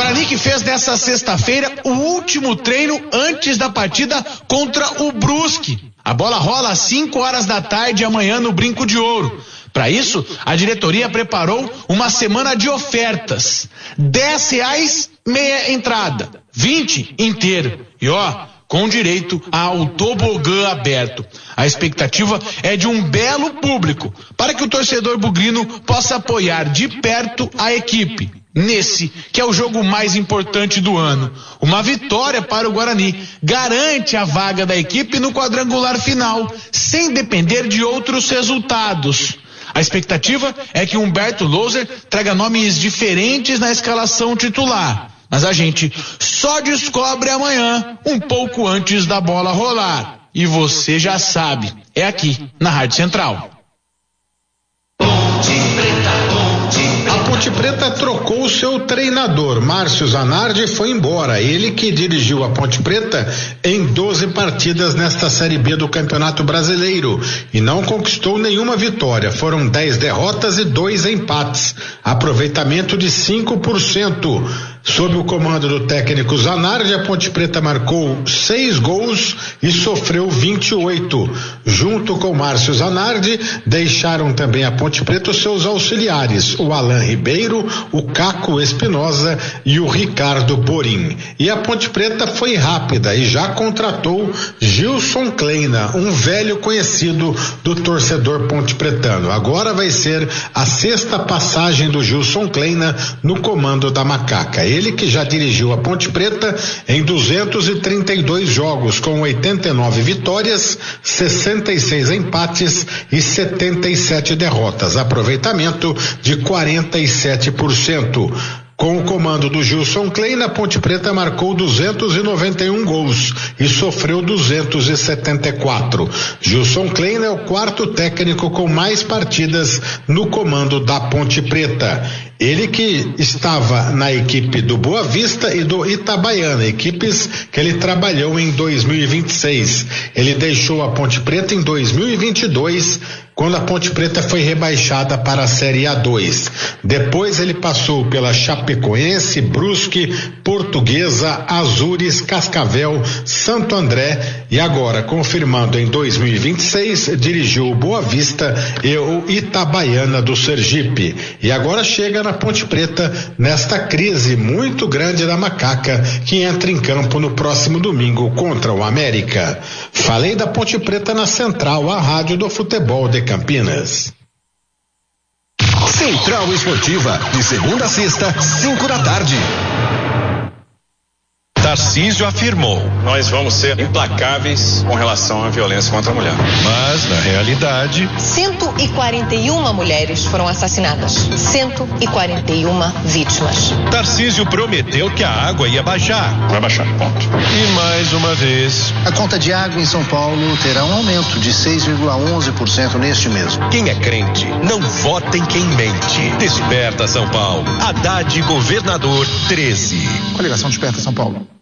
Guarani que fez nessa sexta-feira o último treino antes da partida contra o Brusque. A bola rola às 5 horas da tarde amanhã no Brinco de Ouro. Para isso, a diretoria preparou uma semana de ofertas. R$10 meia entrada, 20 inteiro. E com direito ao tobogã aberto. A expectativa é de um belo público para que o torcedor bugrino possa apoiar de perto a equipe. Nesse, que é o jogo mais importante do ano. Uma vitória para o Guarani garante a vaga da equipe no quadrangular final, sem depender de outros resultados. A expectativa é que Humberto Louser traga nomes diferentes na escalação titular. Mas a gente só descobre amanhã, um pouco antes da bola rolar. E você já sabe, é aqui, na Rádio Central. A Ponte Preta trocou o seu treinador. Márcio Zanardi foi embora. Ele que dirigiu a Ponte Preta em 12 partidas nesta Série B do Campeonato Brasileiro e não conquistou nenhuma vitória. Foram 10 derrotas e 2 empates. Aproveitamento de 5%. Sob o comando do técnico Zanardi, a Ponte Preta marcou 6 gols e sofreu 28. Junto com Márcio Zanardi, deixaram também a Ponte Preta os seus auxiliares, o Alan Ribeiro, o Caco Espinosa e o Ricardo Borim. E a Ponte Preta foi rápida e já contratou Gilson Kleina, um velho conhecido do torcedor ponte-pretano. Agora vai ser a 6ª passagem do Gilson Kleina no comando da Macaca. Ele que já dirigiu a Ponte Preta em 232 jogos, com 89 vitórias, 66 empates e 77 derrotas. Aproveitamento de 47%. Com o comando do Gilson Kleina, a Ponte Preta marcou 291 gols e sofreu 274. Gilson Kleina é o 4º técnico com mais partidas no comando da Ponte Preta. Ele que estava na equipe do Boa Vista e do Itabaiana, equipes que ele trabalhou em 2026. Ele deixou a Ponte Preta em 2022, quando a Ponte Preta foi rebaixada para a Série A2. Depois ele passou pela Chapecoense, Brusque, Portuguesa, Azures, Cascavel, Santo André e agora, confirmando em 2026, dirigiu o Boa Vista e o Itabaiana do Sergipe. E agora chega na Ponte Preta nesta crise muito grande da Macaca, que entra em campo no próximo domingo contra o América. Falei da Ponte Preta na Central, a rádio do futebol de Campinas. Central Esportiva, de segunda a sexta, 5 da tarde. Tarcísio afirmou: nós vamos ser implacáveis com relação à violência contra a mulher. Mas, na realidade, 141 mulheres foram assassinadas, 141 vítimas. Tarcísio prometeu que a água ia baixar. Vai baixar, ponto. E mais uma vez, a conta de água em São Paulo terá um aumento de 6,11% neste mês. Quem é crente não vota em quem mente. Desperta São Paulo. Haddad, governador 13. Coligação Desperta São Paulo.